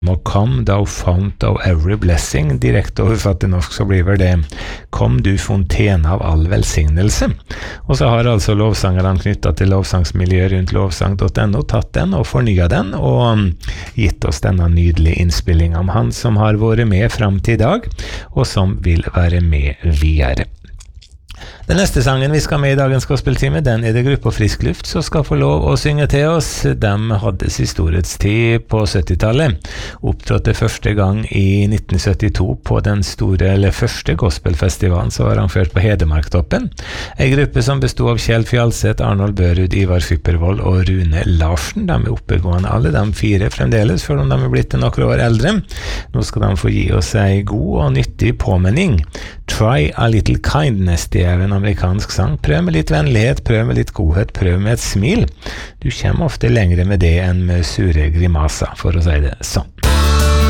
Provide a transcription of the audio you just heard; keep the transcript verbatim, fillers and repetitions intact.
Og kom, thou fount of every blessing, direkte oversatt til norsk så blir vel det kom du fontene av all velsignelse. Og så har altså lovsangerne knyttet til lovsangsmiljøet rundt lovsang punktum no tatt den og fornyet den og gitt oss denne nydelige innspilling om han som har vært med frem til i dag og som vil være med videre. Den neste sangen vi skal med i dagens gospeltime, den er det gruppa Frisk Luft som skal få lov å synge til oss. De hadde sin storhetstid på syttitallet, opptrådte første gang i nitten syttito på den store, eller første gospelfestivalen som var arrangert på Hedmarktoppen. En gruppe som bestod av Kjell Fjalseth, Arnold Børud, Ivar Fyppervold og Rune Larsen. De er oppegående alle, de fire fremdeles, selv om de er blitt noen år eldre. Nå skal de få gi oss en god og nyttig påmenning. Try a little kindness, det er en amerikansk sang. Prøv med litt vennlighet, prøv med litt godhet, prøv med et smil. Du kommer ofte lengre med det enn med sure grimaser, for å si det sånn.